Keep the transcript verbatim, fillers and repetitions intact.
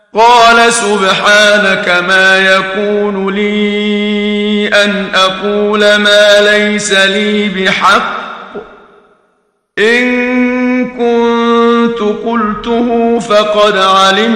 قال سبحانك ما يكون لي أن أقول ما ليس لي بحق، إن كنت قلته فقد علمت